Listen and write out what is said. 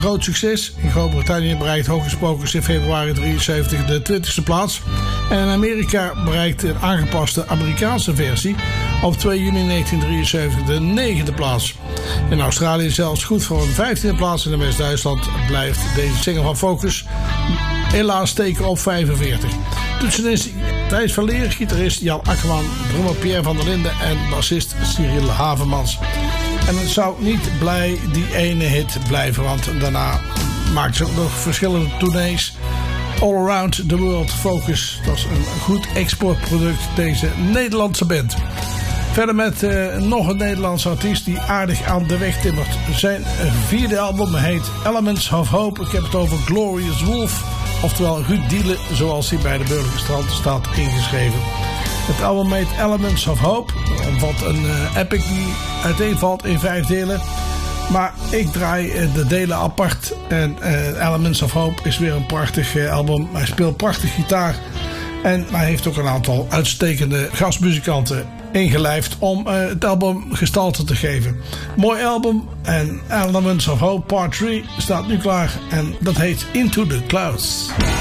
Groot succes. In Groot-Brittannië bereikt Hocus Pocus in februari 73 de 20e plaats. En in Amerika bereikt een aangepaste Amerikaanse versie op 2 juni 1973 de 9e plaats. In Australië zelfs goed voor een 15e plaats. En in West-Duitsland blijft deze single van Focus helaas steken op 45. Toetsenist Thijs van Leer, gitarist Jan Akkerman, drummer Pierre van der Linden en bassist Cyril Havermans. En het zou niet blij die ene hit blijven, want daarna maakt ze ook nog verschillende tournees. All Around the World Focus. Dat is een goed exportproduct, deze Nederlandse band. Verder met nog een Nederlandse artiest die aardig aan de weg timmert. Zijn 4e album heet Elements of Hope. Ik heb het over Glorious Wolf. Oftewel Ruud Dielen, zoals hij bij de Burgerkrant staat ingeschreven. Het album heet Elements of Hope. Dat omvat een epic die uiteenvalt in 5 delen. Maar ik draai de delen apart. En Elements of Hope is weer een prachtig album. Hij speelt prachtig gitaar. En hij heeft ook een aantal uitstekende gastmuzikanten ingelijfd om het album gestalte te geven. Mooi album. En Elements of Hope Part 3 staat nu klaar. En dat heet Into the Clouds.